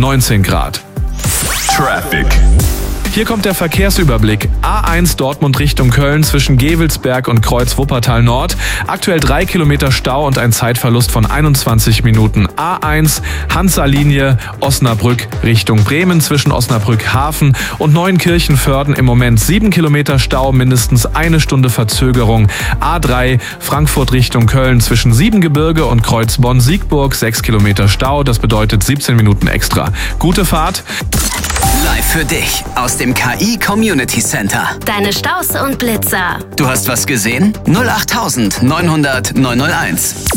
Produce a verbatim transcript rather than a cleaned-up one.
neunzehn Grad. Traffic. Hier kommt der Verkehrsüberblick. A eins Dortmund Richtung Köln zwischen Gevelsberg und Kreuz Wuppertal Nord. Aktuell drei Kilometer Stau und ein Zeitverlust von einundzwanzig Minuten. A eins Hansa-Linie Osnabrück Richtung Bremen zwischen Osnabrück Hafen und Neuenkirchen-Vörden im Moment sieben Kilometer Stau, mindestens eine Stunde Verzögerung. A drei Frankfurt Richtung Köln zwischen Siebengebirge und Kreuz Bonn-Siegburg sechs Kilometer Stau. Das bedeutet siebzehn Minuten extra. Gute Fahrt. Live für dich aus dem K I Community Center. Deine Staus und Blitzer. Du hast was gesehen? null acht neunhundert neunhunderт neunhunderteins.